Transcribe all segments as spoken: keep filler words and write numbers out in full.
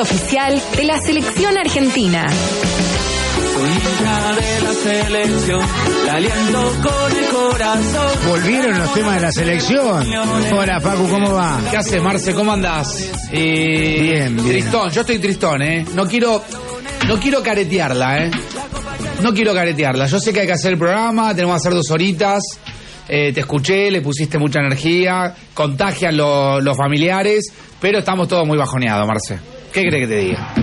Oficial de la selección argentina. Soy hincha de la selección, la aliento con el corazón. Volvieron los temas de la selección. Hola, Facu, ¿cómo va? ¿Qué haces, Marce? ¿Cómo andás? Eh, bien, bien. Tristón, yo estoy tristón, ¿eh? No quiero, no quiero caretearla, ¿eh? No quiero caretearla. Yo sé que hay que hacer el programa, tenemos que hacer dos horitas. Eh, te escuché, le pusiste mucha energía, contagian lo, los familiares, pero estamos todos muy bajoneados, Marce. ¿Qué crees que te diga?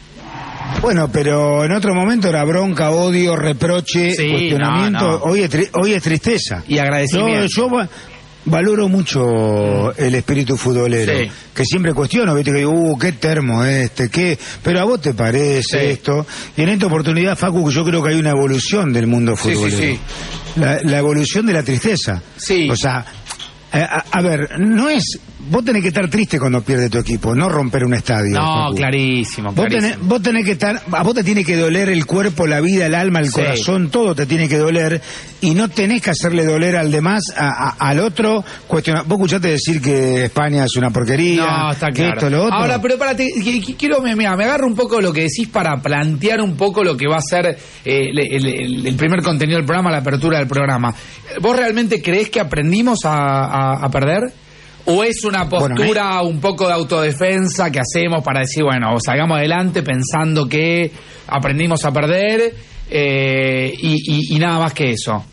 Bueno, pero en otro momento era bronca, odio, reproche, Sí, cuestionamiento. no, no. Hoy, es tri- hoy es tristeza. Y agradecimiento. Yo, yo va- valoro mucho el espíritu futbolero, Sí. que siempre cuestiono, viste, que digo, uh, qué termo este, qué... Pero a vos te parece Sí. esto. Y en esta oportunidad, Facu, yo creo que hay una evolución del mundo Sí, sí, futbolero. sí. La, la evolución de la tristeza. Sí. O sea, a, a- a ver, no es... Vos tenés que estar triste cuando pierde tu equipo, no romper un estadio. No, Facu. clarísimo, Vos clarísimo. tenés, vos tenés que estar, a vos te tiene que doler el cuerpo, la vida, el alma, el Sí. corazón, todo te tiene que doler, y no tenés que hacerle doler al demás, a, a- al otro, cuestiona. Vos escuchaste decir que España es una porquería, No, está que claro. esto, lo otro. Ahora, pero párate, qu- qu- quiero, me, mira, me agarro un poco lo que decís para plantear un poco lo que va a ser eh, el, el- el primer contenido del programa, la apertura del programa. ¿Vos realmente creés que aprendimos a, a- a perder? ¿O es una postura Bueno, un poco de autodefensa que hacemos para decir, bueno, salgamos adelante pensando que aprendimos a perder eh, y, y- y nada más que eso?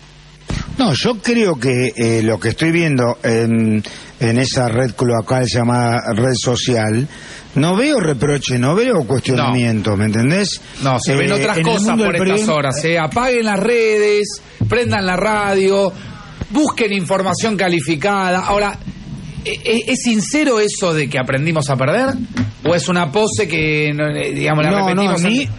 No, yo creo que eh, lo que estoy viendo en, en esa red cloacal llamada red social, no veo reproche, no veo cuestionamiento, ¿me entendés? No, se ven Eh, otras en el cosas mundo por del estas periodismo- horas. ¿eh? Apaguen las redes, prendan la radio, busquen información calificada. Ahora, ¿e- ¿es sincero eso de que aprendimos a perder? ¿O es una pose que, no, eh, digamos, la No, no, repetimos? ni, en-